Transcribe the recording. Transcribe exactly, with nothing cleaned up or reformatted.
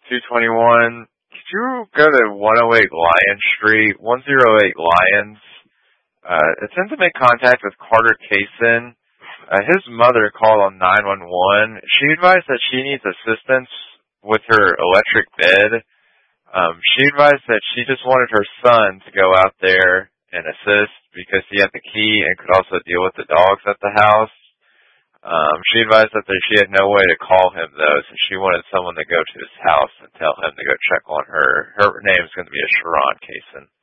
two twenty-one. Could you go to one oh eight Lion Street, one oh eight Lions? Uh, attempt to make contact with Carter Kaysen. Uh, his mother called on nine one one. She advised that she needs assistance with her electric bed. Um, she advised that she just wanted her son to go out there and assist because he had the key and could also deal with the dogs at the house. Um, she advised that there, she had no way to call him, though, so she wanted someone to go to his house and tell him to go check on her. Her name is going to be a Sharon Kaysen.